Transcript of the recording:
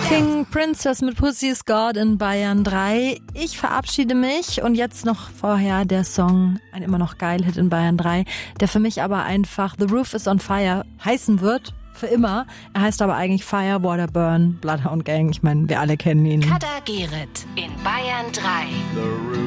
King Princess mit Pussy's God in Bayern 3. Ich verabschiede mich und jetzt noch vorher der Song, ein immer noch geil Hit in Bayern 3, der für mich aber einfach The Roof is on Fire heißen wird, für immer. Er heißt aber eigentlich Fire, Water, Burn, Bloodhound Gang. Ich meine, wir alle kennen ihn. Kader Gerrit in Bayern 3.